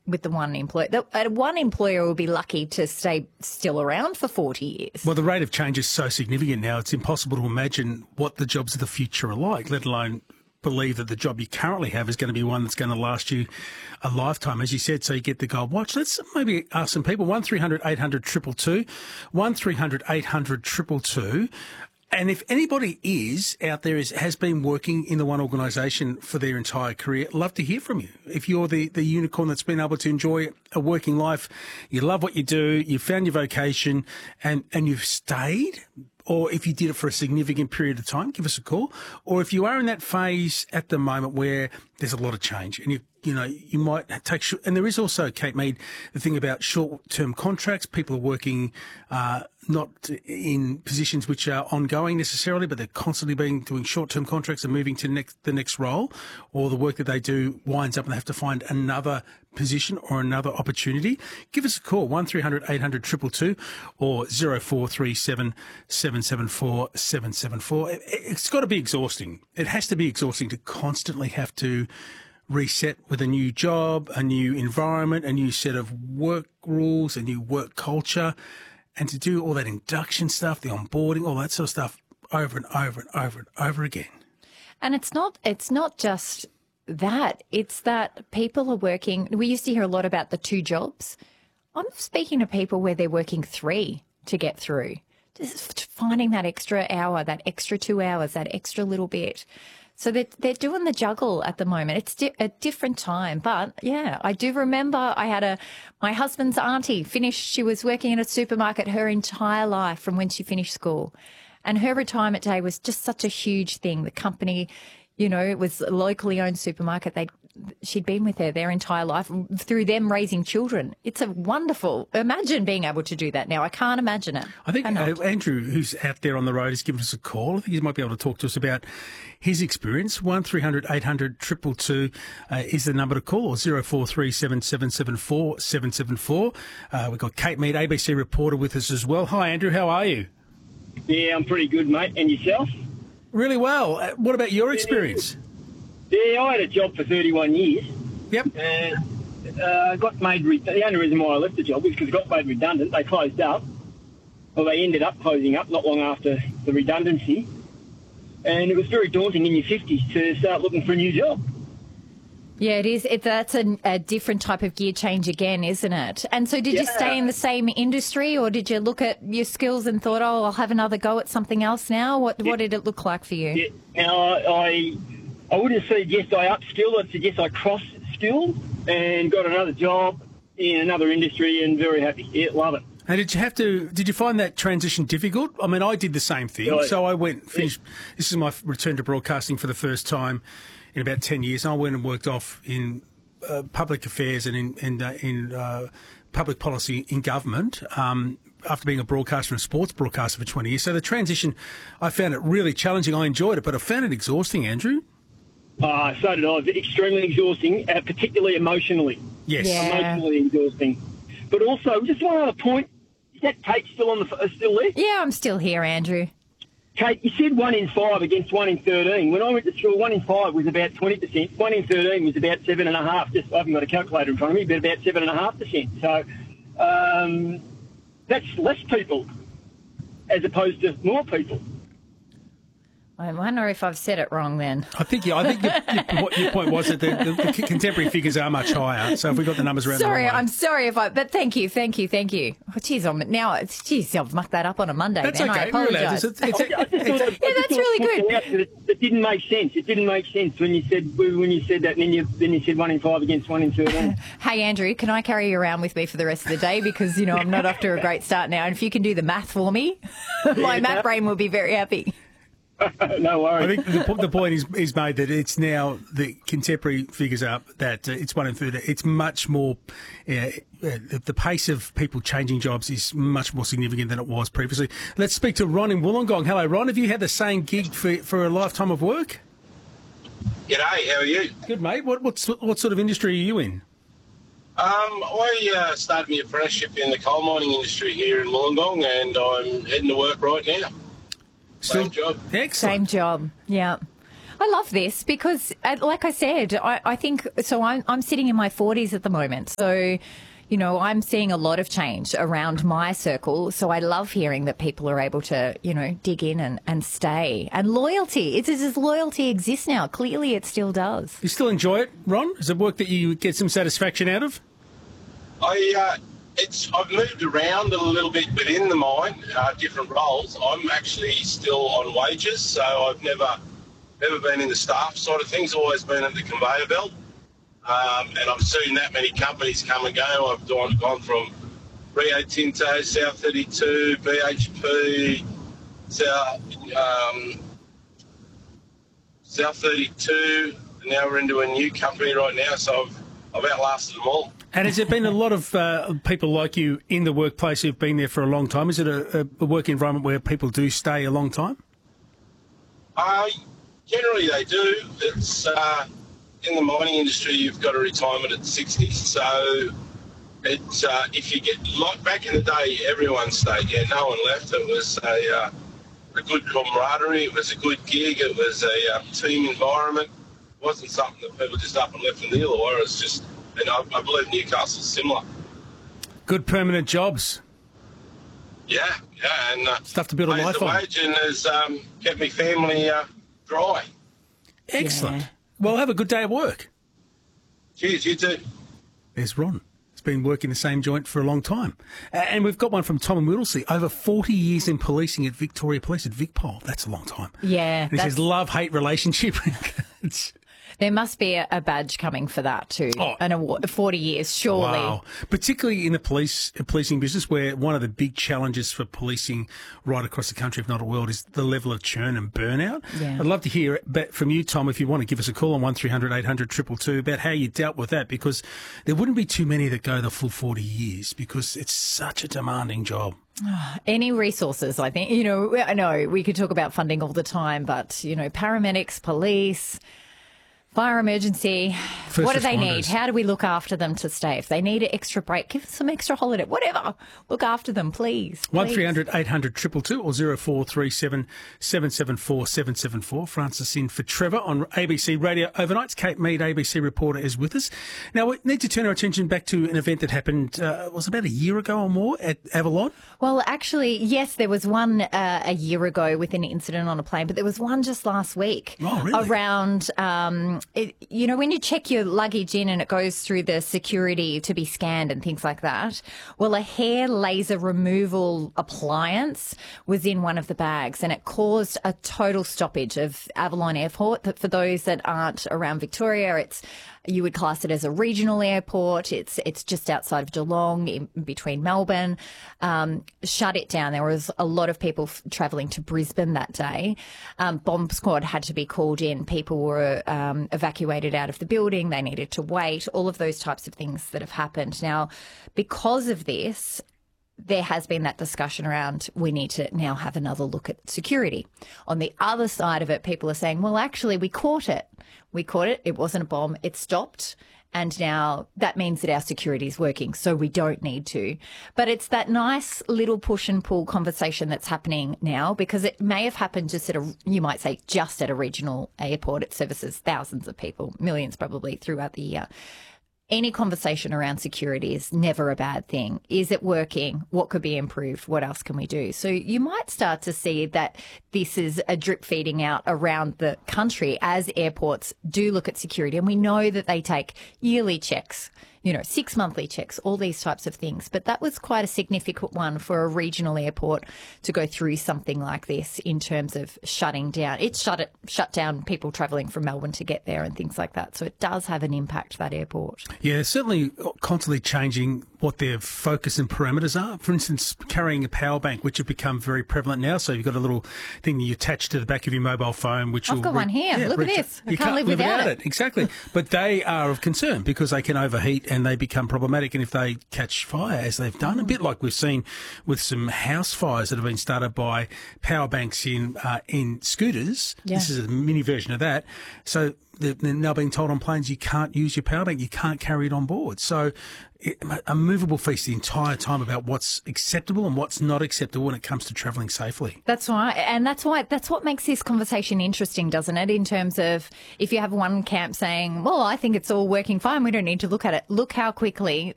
with the one employer. One employer will be lucky to stay still around for 40 years. Well, the rate of change is so significant now, it's impossible to imagine what the jobs of the future are like, let alone believe that the job you currently have is going to be one that's going to last you a lifetime, as you said, so you get the gold watch. Let's maybe ask some people. 1300 800 222, 1300 800 222. And if anybody is out there has been working in the one organisation for their entire career, love to hear from you. If you're the unicorn that's been able to enjoy a working life, you love what you do, you found your vocation and you've stayed, or if you did it for a significant period of time, give us a call. Or if you are in that phase at the moment where there's a lot of change and you might take, and there is also, Kate Mead, the thing about short-term contracts. People are working not in positions which are ongoing necessarily, but they're constantly doing short-term contracts and moving to the next role, or the work that they do winds up and they have to find another position or another opportunity. Give us a call, 1300 800 222 or 0437 774 774. It's got to be exhausting. It has to be exhausting to constantly have to reset with a new job, a new environment, a new set of work rules, a new work culture, and to do all that induction stuff, the onboarding, all that sort of stuff over and over and over and over again. And it's not just that. It's that people are working. We used to hear a lot about the 2 jobs. I'm speaking to people where they're working 3 to get through. Just finding that extra hour, that extra 2 hours, that extra little bit. So they're doing the juggle at the moment. It's a different time. But, yeah, I do remember my husband's auntie she was working in a supermarket her entire life from when she finished school. And her retirement day was just such a huge thing. The company, it was a locally owned supermarket. She'd been with her their entire life through them raising children. It's imagine being able to do that now. I can't imagine it. I think Andrew, who's out there on the road, has given us a call. I think he might be able to talk to us about his experience. 1300 800 222 is the number to call, or 0437 774 774. We've got Kate Mead, ABC reporter, with us as well. Hi, Andrew. How are you? Yeah, I'm pretty good, mate. And yourself? Really well. What about your experience? Yeah, I had a job for 31 years. Yep. And got made. The only reason why I left the job was because it got made redundant. They closed up. Well, they ended up closing up not long after the redundancy. And it was very daunting in your 50s to start looking for a new job. Yeah, it is. That's a different type of gear change again, isn't it? And so did you stay in the same industry, or did you look at your skills and thought, I'll have another go at something else now? What did it look like for you? Yeah. Now, I wouldn't have said yes, I upskilled. I'd said yes, I cross-skilled and got another job in another industry and very happy. Yeah, love it. And did you find that transition difficult? I mean, I did the same thing. Really? So I finished, this is my return to broadcasting for the first time in about 10 years. And I went and worked off in public affairs and in public policy in government after being a broadcaster and sports broadcaster for 20 years. So the transition, I found it really challenging. I enjoyed it, but I found it exhausting, Andrew. So did I. Extremely exhausting, particularly emotionally. Yes. Yeah. Emotionally exhausting. But also, just one other point. Is that Kate still still there? Yeah, I'm still here, Andrew. Kate, you said 1 in 5 against 1 in 13. When I went to school, 1 in 5 was about 20%. 1 in 13 was about 7.5%. I haven't got a calculator in front of me, but about 7.5%. So that's less people as opposed to more people. I wonder if I've said it wrong then. I think your point was that the contemporary figures are much higher. So if we got the numbers around the wrong way. I'm sorry but thank you. Oh, geez, I've mucked that up on a Monday. That's then. okay. I apologise. That's really good. It didn't make sense. It didn't make sense when you said that, and then you said 1 in 5 against 1 in 13. Hey, Andrew, can I carry you around with me for the rest of the day? Because, I'm not off to a great start now. And if you can do the math for me, my math brain will be very happy. No worries. I think the point is made that it's now the contemporary figures up that it's 1 in 30. It's much more. The pace of people changing jobs is much more significant than it was previously. Let's speak to Ron in Wollongong. Hello, Ron. Have you had the same gig for a lifetime of work? G'day. How are you? Good, mate. What sort of industry are you in? I started my apprenticeship in the coal mining industry here in Wollongong, and I'm heading to work right now. Same job. Excellent. Same job, yeah. I love this because, like I said, I think so. I'm sitting in my 40s at the moment, so you know I'm seeing a lot of change around my circle. So I love hearing that people are able to, you know, dig in and stay. And loyalty, does loyalty exist now? Clearly, it still does. You still enjoy it, Ron? Is it work that you get some satisfaction out of? I've moved around a little bit within the mine, different roles. I'm actually still on wages, so I've never been in the staff side of things. Always been at the conveyor belt, and I've seen that many companies come and go. I've gone from Rio Tinto, South 32, BHP, South 32. And now we're into a new company right now, so I've outlasted them all. And has there been a lot of people like you in the workplace who've been there for a long time? Is it a work environment where people do stay a long time? Generally they do. It's in the mining industry, you've got a retirement at 60. So it's if you get, like back in the day, everyone stayed. Yeah, no one left. It was a good camaraderie. It was a good gig. It was a team environment. It wasn't something that people just up and left in the Illawarra. It's just, and I believe Newcastle's similar. Good permanent jobs. Yeah, and stuff to build a life on. Wage and has kept my family dry. Excellent. Yeah. Well, have a good day at work. Cheers, you too. There's Ron. He's been working the same joint for a long time. And we've got one from Tom and Whittlesea. Over 40 years in policing at Victoria Police at VicPol. That's a long time. Yeah. And he says love-hate relationship. There must be a badge coming for that too. Oh. An award, 40 years, surely. Wow. Particularly in the policing business, where one of the big challenges for policing right across the country, if not the world, is the level of churn and burnout. Yeah. I'd love to hear from you, Tom, if you want to give us a call on 1300 800 222 about how you dealt with that, because there wouldn't be too many that go the full 40 years because it's such a demanding job. Any resources, I think. You know, I know we could talk about funding all the time, but, you know, paramedics, police, fire emergency, First what do they responders. need? How do we look after them to stay? If they need an extra break, give them some extra holiday, whatever. Look after them, please. 1300 800 222 or 0437 774 774. Francis in for Trevor on ABC Radio Overnights. Kate Mead, ABC reporter, is with us. Now, we need to turn our attention back to an event that happened, was about a year ago or more at Avalon? Well, actually, yes, there was one a year ago with an incident on a plane, but there was one just last week. Oh, really? Around, you know, when you check your luggage in and it goes through the security to be scanned and things like that, well, a hair laser removal appliance was in one of the bags and it caused a total stoppage of Avalon Airport. But for those that aren't around Victoria, you would class it as a regional airport. It's just outside of Geelong, in between Melbourne. Shut it down. There was a lot of people travelling to Brisbane that day. Bomb squad had to be called in. People were evacuated out of the building. They needed to wait. All of those types of things that have happened. Now, because of this, there has been that discussion around we need to now have another look at security. On the other side of it, people are saying, well, actually, we caught it. We caught it. It wasn't a bomb. It stopped. And now that means that our security is working, so we don't need to. But it's that nice little push and pull conversation that's happening now, because it may have happened just you might say, just at a regional airport. It services thousands of people, millions probably throughout the year. Any conversation around security is never a bad thing. Is it working? What could be improved? What else can we do? So you might start to see that this is a drip feeding out around the country as airports do look at security. And we know that they take yearly checks, 6 monthly checks, all these types of things. But that was quite a significant one for a regional airport to go through something like this in terms of shutting down. It shut down people travelling from Melbourne to get there and things like that. So it does have an impact, that airport. Yeah, certainly constantly changing what their focus and parameters are. For instance, carrying a power bank, which have become very prevalent now. So you've got a little thing that you attach to the back of your mobile phone, which I've got one here. Look at this. I can't live without it. Exactly. But they are of concern because they can overheat and they become problematic. And if they catch fire, as they've done, a bit like we've seen with some house fires that have been started by power banks in scooters. Yeah. This is a mini version of that. So they're now being told on planes you can't use your power bank, you can't carry it on board. So a movable feast the entire time about what's acceptable and what's not acceptable when it comes to travelling safely. That's why, and that's what makes this conversation interesting, doesn't it? In terms of if you have one camp saying, well, I think it's all working fine, we don't need to look at it. Look how quickly